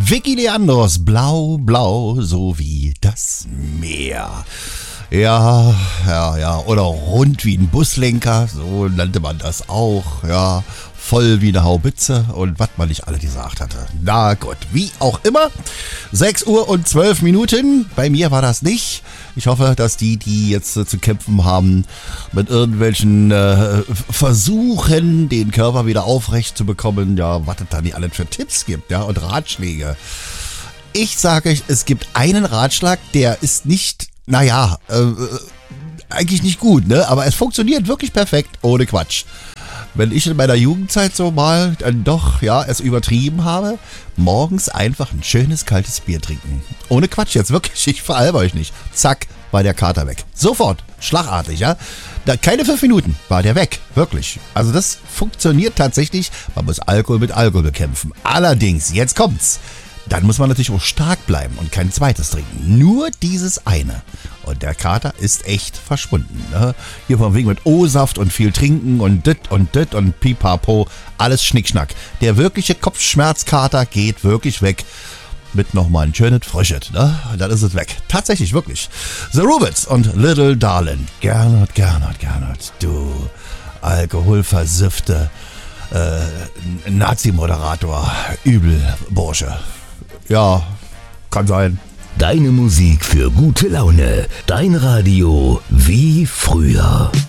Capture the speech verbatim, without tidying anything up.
Vicky Leandros, blau, blau, so wie das Meer. Ja, ja, ja, oder rund wie ein Buslenker, so nannte man das auch, ja. Voll wie eine Haubitze und was man nicht alle gesagt hatte. Na gut, wie auch immer. sechs Uhr und zwölf Minuten. Bei mir war das nicht. Ich hoffe, dass die, die jetzt äh, zu kämpfen haben, mit irgendwelchen äh, Versuchen, den Körper wieder aufrecht zu bekommen, ja, was es da nicht alles für Tipps gibt, ja, und Ratschläge. Ich sage euch, es gibt einen Ratschlag, der ist nicht, naja, äh, eigentlich nicht gut, ne? Aber es funktioniert wirklich perfekt, ohne Quatsch. Wenn ich in meiner Jugendzeit so mal dann doch, ja, es übertrieben habe, morgens einfach ein schönes kaltes Bier trinken. Ohne Quatsch jetzt, wirklich, ich veralber euch nicht. Zack, war der Kater weg. Sofort, schlagartig, ja. Da, keine fünf Minuten war der weg, wirklich. Also das funktioniert tatsächlich, man muss Alkohol mit Alkohol bekämpfen. Allerdings, jetzt kommt's. Dann muss man natürlich auch stark bleiben und kein zweites trinken. Nur dieses eine. Und der Kater ist echt verschwunden. Ne? Hier vom Wegen mit O-Saft und viel trinken und dit und dit und pipapo. Alles Schnickschnack. Der wirkliche Kopfschmerzkater geht wirklich weg. Mit nochmal ein schönes Frisches. Ne? Und dann ist es weg. Tatsächlich, wirklich. The Rubits und Little Darling. Gernot, Gernot, Gernot. Du alkoholversiffte äh, Nazi-Moderator. Übel, Bursche. Ja, kann sein. Deine Musik für gute Laune. Dein Radio wie früher.